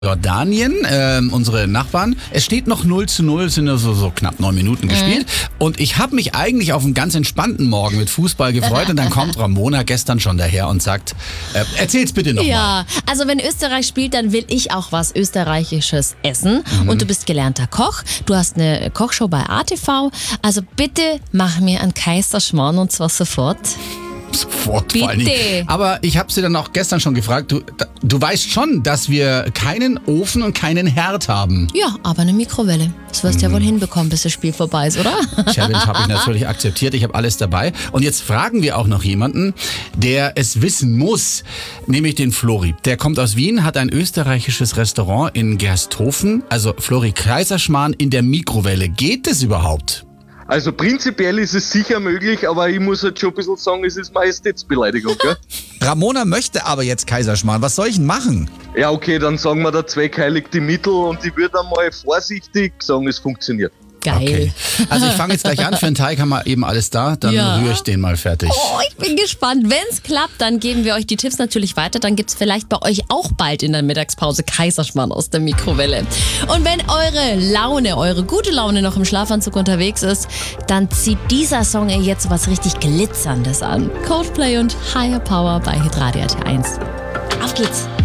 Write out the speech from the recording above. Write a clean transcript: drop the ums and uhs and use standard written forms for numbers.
Jordanien, unsere Nachbarn. Es steht noch 0:0, es sind nur so knapp 9 Minuten gespielt. Und ich habe mich eigentlich auf einen ganz entspannten Morgen mit Fußball gefreut. Und dann kommt Ramona gestern schon daher und sagt, erzähl's bitte nochmal. Ja, also wenn Österreich spielt, dann will ich auch was Österreichisches essen. Und du bist gelernter Koch. Du hast eine Kochshow bei ATV. Also bitte mach mir einen Kaiserschmarrn und zwar sofort. Sofort vor allen Dingen. Aber ich habe sie dann auch gestern schon gefragt, du weißt schon, dass wir keinen Ofen und keinen Herd haben. Ja, aber eine Mikrowelle. Das wirst du ja wohl hinbekommen, bis das Spiel vorbei ist, oder? Challenge habe ich natürlich akzeptiert, ich habe alles dabei. Und jetzt fragen wir auch noch jemanden, der es wissen muss, nämlich den Flori. Der kommt aus Wien, hat ein österreichisches Restaurant in Gersthofen, also Flori Kaiserschmarrn in der Mikrowelle. Geht das überhaupt? Also prinzipiell ist es sicher möglich, aber ich muss halt schon ein bisschen sagen, es ist Majestätsbeleidigung, gell? Ramona möchte aber jetzt Kaiserschmarrn. Was soll ich denn machen? Ja, okay, dann sagen wir, der Zweck heiligt die Mittel und ich würde einmal vorsichtig sagen, es funktioniert. Geil. Okay. Also ich fange jetzt gleich an. Für einen Teig haben wir eben alles da. Dann rühre ich den mal fertig. Oh, ich bin gespannt. Wenn es klappt, dann geben wir euch die Tipps natürlich weiter. Dann gibt es vielleicht bei euch auch bald in der Mittagspause Kaiserschmarrn aus der Mikrowelle. Und wenn eure gute Laune noch im Schlafanzug unterwegs ist, dann zieht dieser Song jetzt was richtig Glitzerndes an. Coldplay und Higher Power bei Hitradio RT1. Auf geht's.